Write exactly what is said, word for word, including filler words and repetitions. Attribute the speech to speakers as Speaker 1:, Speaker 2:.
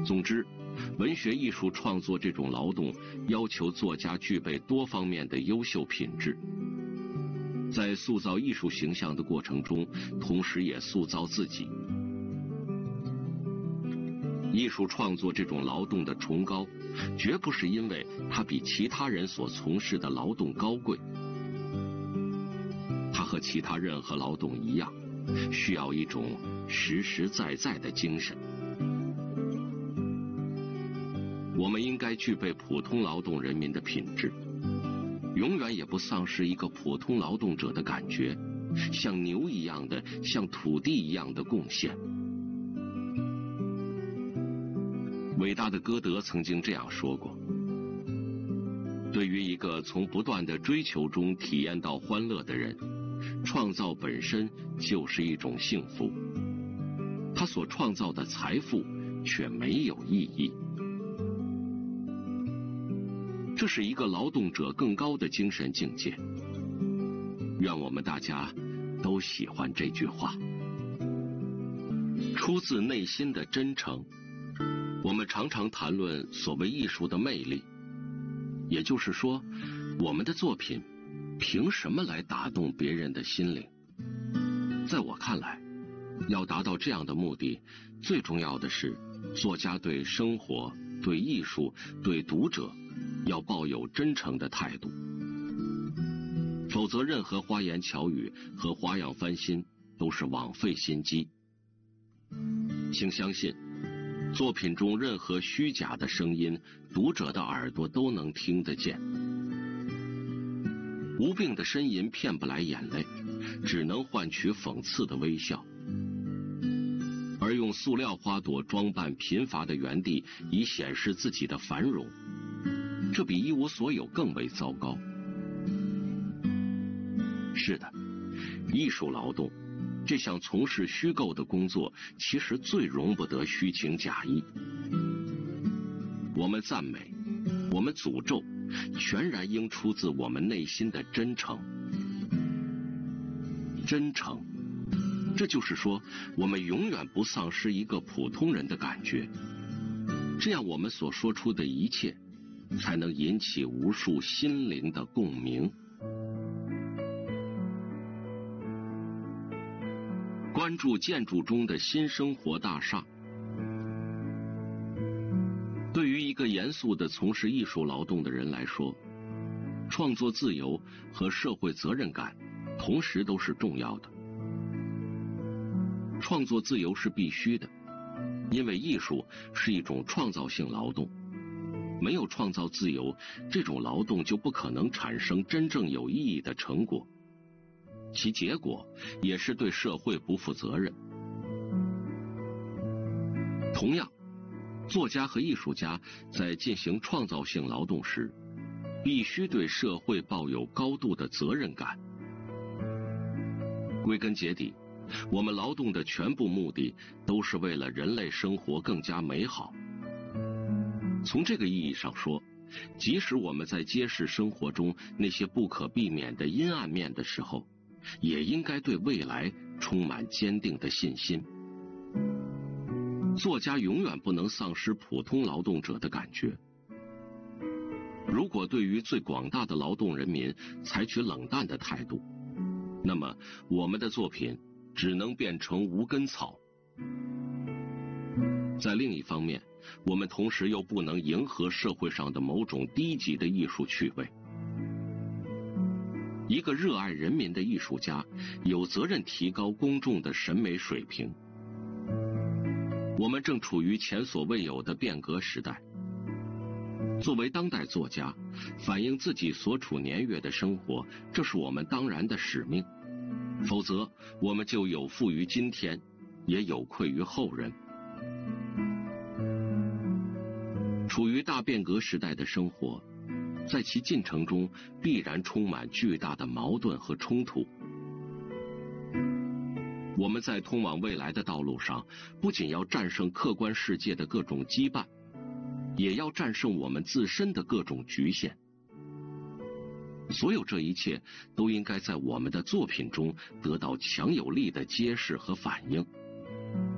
Speaker 1: 总之，文学艺术创作这种劳动要求作家具备多方面的优秀品质，在塑造艺术形象的过程中，同时也塑造自己。艺术创作这种劳动的崇高，绝不是因为它比其他人所从事的劳动高贵，它和其他任何劳动一样，需要一种实实在在的精神。我们应该具备普通劳动人民的品质，永远也不丧失一个普通劳动者的感觉，像牛一样的，像土地一样的贡献。伟大的歌德曾经这样说过：对于一个从不断的追求中体验到欢乐的人，创造本身就是一种幸福，他所创造的财富却没有意义。这是一个劳动者更高的精神境界。愿我们大家都喜欢这句话，出自内心的真诚。我们常常谈论所谓艺术的魅力，也就是说，我们的作品凭什么来打动别人的心灵？在我看来，要达到这样的目的，最重要的是作家对生活、对艺术、对读者要抱有真诚的态度，否则任何花言巧语和花样翻新都是枉费心机。请相信，作品中任何虚假的声音，读者的耳朵都能听得见。无病的呻吟骗不来眼泪，只能换取讽刺的微笑。而用塑料花朵装扮贫乏的园地，以显示自己的繁荣，这比一无所有更为糟糕。是的，艺术劳动这项从事虚构的工作，其实最容不得虚情假意。我们赞美，我们诅咒，全然应出自我们内心的真诚。真诚，这就是说，我们永远不丧失一个普通人的感觉，这样我们所说出的一切才能引起无数心灵的共鸣。关注建筑中的新生活大厦。对于一个严肃地从事艺术劳动的人来说，创作自由和社会责任感同时都是重要的。创作自由是必须的，因为艺术是一种创造性劳动，没有创造自由，这种劳动就不可能产生真正有意义的成果，其结果也是对社会不负责任。同样，作家和艺术家在进行创造性劳动时，必须对社会抱有高度的责任感。归根结底，我们劳动的全部目的都是为了人类生活更加美好。从这个意义上说，即使我们在揭示生活中那些不可避免的阴暗面的时候，也应该对未来充满坚定的信心。作家永远不能丧失普通劳动者的感觉。如果对于最广大的劳动人民采取冷淡的态度，那么我们的作品只能变成无根草。在另一方面，我们同时又不能迎合社会上的某种低级的艺术趣味。一个热爱人民的艺术家有责任提高公众的审美水平。我们正处于前所未有的变革时代。作为当代作家，反映自己所处年月的生活，这是我们当然的使命。否则，我们就有负于今天，也有愧于后人。处于大变革时代的生活，在其进程中必然充满巨大的矛盾和冲突。我们在通往未来的道路上，不仅要战胜客观世界的各种羁绊，也要战胜我们自身的各种局限。所有这一切都应该在我们的作品中得到强有力的揭示和反映。